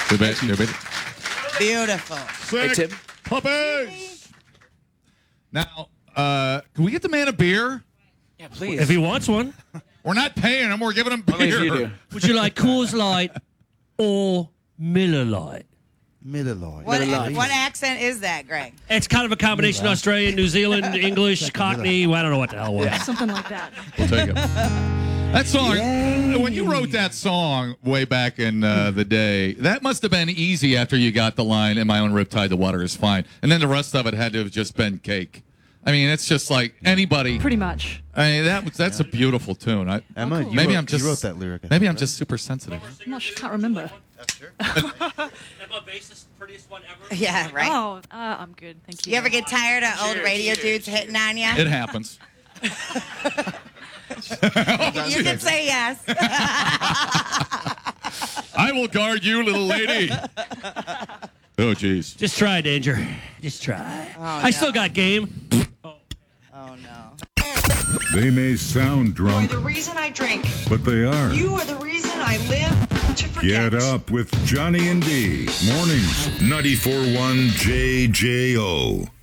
Too bad. Beautiful. Sick Tim. puppies. Now, can we get the man a beer? Yeah, please. If he wants one. We're not paying him. We're giving him Only if beer. you do. Would you like Coors Light or Miller Lite? Miller Lite. What accent is that, Greg? It's kind of a combination Australian, New Zealand, English, Cockney. I don't know what the hell it was. Something like that. We'll take it. That song, when you wrote that song way back in the day, that must have been easy after you got the line, "In my own riptide, the water is fine." And then the rest of it had to have just been cake. I mean, it's just like anybody. Pretty much. I mean, that's a beautiful tune. Emma, cool. Maybe you I'm just wrote that lyric. I Maybe think, I'm right? just super sensitive. I'm not sure, can't remember. Prettiest one ever. Yeah, right. Oh, I'm good. Thank you. You ever get tired of old radio dudes hitting on you? It happens. You can say yes. I will guard you, little lady. Oh, jeez. Just try, Danger. Just try. I still got game. Oh, no. They may sound You are drunk, the reason I drink. but they are. You are the reason I live to forget. Get up with Johnny and D. Mornings, 94.1 JJO.